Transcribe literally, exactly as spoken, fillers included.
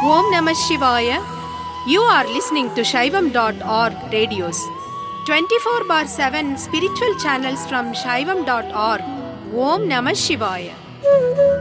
ஓம் நம சிவாய. You are listening to சைவம் dot org radios. Twenty four bar seven spiritual channels from சைவம் dot org. ஓம் நம சிவாய.